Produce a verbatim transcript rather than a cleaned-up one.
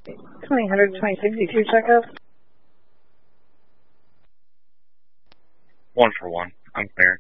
twenty hundred, twenty sixty-two checkup. One for one. I'm clear.